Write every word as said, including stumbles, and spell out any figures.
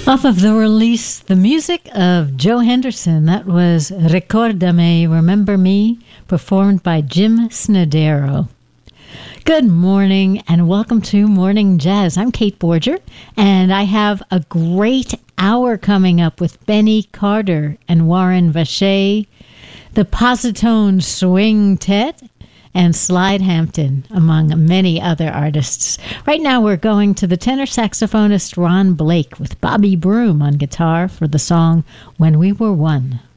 Off of the release, the music of Joe Henderson, that was Recordame, Remember Me, performed by Jim Snodero. Good morning and welcome to Morning Jazz. I'm Kate Borger, and I have a great hour coming up with Benny Carter and Warren Vacher, the Positone Swing Tet, and Slide Hampton, among many other artists. Right now we're going to the tenor saxophonist Ron Blake with Bobby Broom on guitar for the song When We Were One.